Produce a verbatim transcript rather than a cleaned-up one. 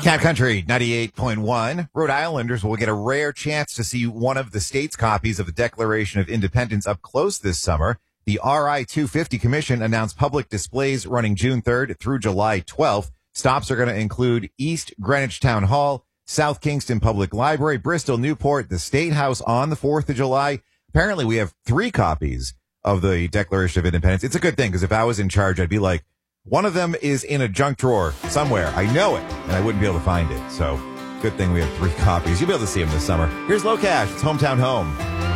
Cat Country ninety-eight point one. Rhode Islanders will get a rare chance to see one of the state's copies of the Declaration of Independence up close this summer. The R I two fifty Commission announced public displays running June third through July twelfth. Stops are going to include East Greenwich Town Hall, South Kingston Public Library, Bristol, Newport, the State House on the fourth of July. Apparently, we have three copies of the Declaration of Independence. It's a good thing, because if I was in charge, I'd be like, one of them is in a junk drawer somewhere. I know it, and I wouldn't be able to find it. So good thing we have three copies. You'll be able to see them this summer. Here's Low Cash. It's Hometown Home.